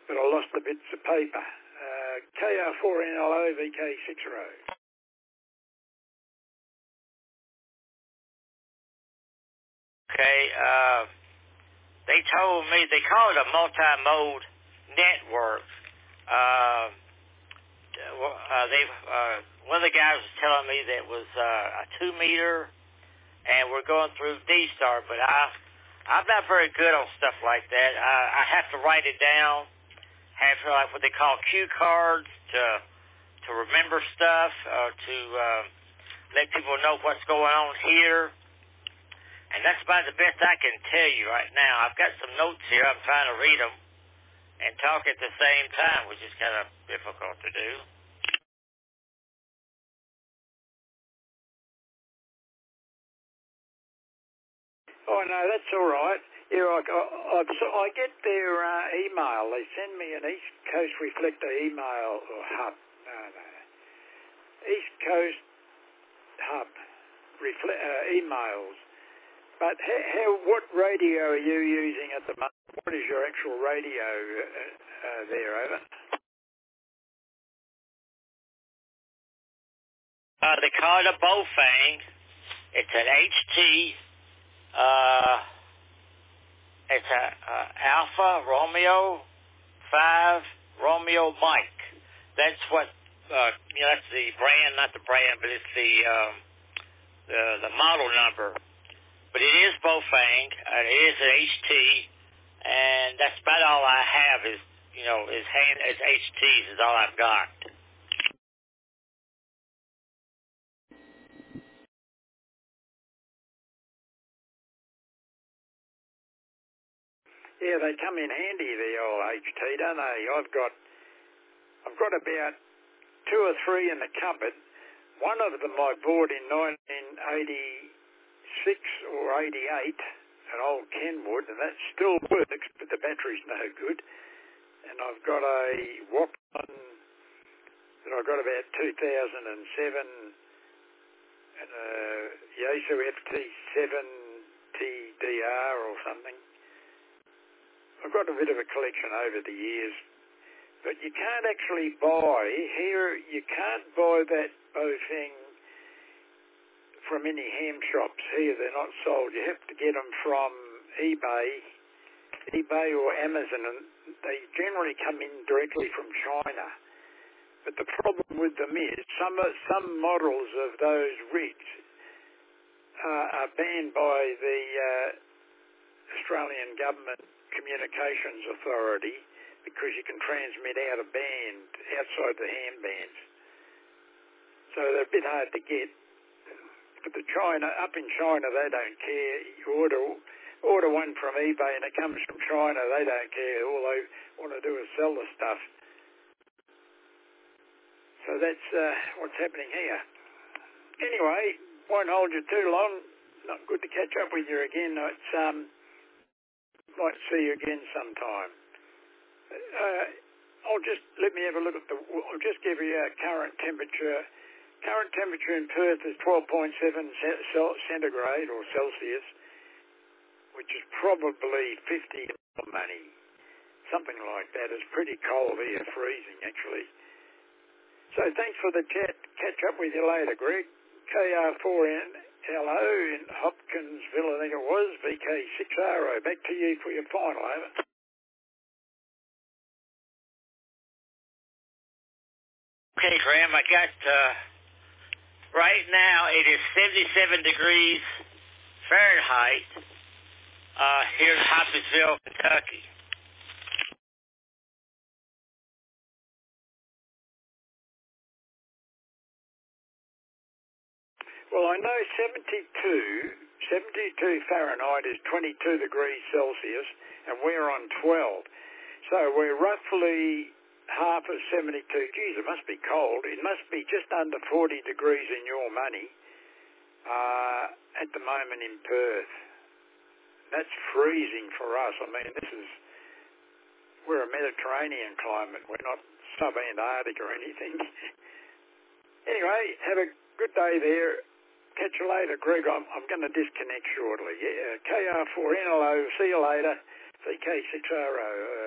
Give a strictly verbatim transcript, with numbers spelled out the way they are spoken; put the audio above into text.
but I lost the bits of paper. Uh, K R four N L O V K six R O. Okay, uh, they told me, they call it a multi-mode network. Uh, uh, they, uh, one of the guys was telling me that it was uh, a two meter, and we're going through D-Star, but I, I'm not very good on stuff like that. I, I have to write it down, have like what they call cue cards to to remember stuff, or to uh, let people know what's going on here. And that's about the best I can tell you right now. I've got some notes here. I'm trying to read them and talk at the same time, which is kind of difficult to do. Oh, no, that's all right. Yeah, I, I, I, I get their uh, email. They send me an East Coast Reflector email or hub. No, no. East Coast hub refle- uh, emails. But how, how, what radio are you using at the moment? What is your actual radio uh, uh, there, over? Uh, they call it a Bofang. It's an H T. Uh, it's a uh, Alpha Romeo five Romeo Mike. That's what, uh, you know, that's the brand, not the brand, but it's the um, the, the model number. But it is Bofang. Uh, it is an H T, and that's about all I have is, you know, is hand is H Ts is all I've got. Yeah, they come in handy, the old H T, don't they? I've got, I've got about two or three in the cupboard. One of them I bought in nineteen eighty-six or eighty-eight, an old Kenwood, and that still works, but the battery's no good. And I've got a Walkman that I got about two thousand seven, and a Yaesu F T seven T D R or something. I've got a bit of a collection over the years, but you can't actually buy, here you can't buy that Bofang from any ham shops. Here they're not sold. You have to get them from eBay, eBay or Amazon, and they generally come in directly from China. But the problem with them is some some models of those rigs uh, are banned by the uh, Australian Government Communications Authority because you can transmit out of band outside the ham bands. So they're a bit hard to get. But the China, up in China, they don't care. You order order one from eBay and it comes from China, they don't care. All they want to do is sell the stuff. So that's uh, what's happening here. Anyway, won't hold you too long. Not good to catch up with you again. It's um. Might see you again sometime. Uh, I'll just let me have a look at the. I'll just give you a current temperature. Current temperature in Perth is twelve point seven centigrade or Celsius, which is probably fifty money, something like that. It's pretty cold here, freezing actually. So thanks for the chat. Catch up with you later, Greg. K R four N L O in Hopkinsville, I think it was, V K six R O. Back to you for your final, over. Okay, Graham, I got, uh, right now it is seventy-seven degrees Fahrenheit uh, here in Hopkinsville, Kentucky. Well, I know seventy-two, seventy-two Fahrenheit is twenty-two degrees Celsius, and we're on twelve. So we're roughly half of seventy-two. Geez, it must be cold. It must be just under forty degrees in your money uh, at the moment in Perth. That's freezing for us. I mean, this is, we're a Mediterranean climate. We're not sub-Antarctic or anything. Anyway, have a good day there. Catch you later, Greg. I'm, I'm going to disconnect shortly. Yeah, K R four N L O. See you later. V K six R O.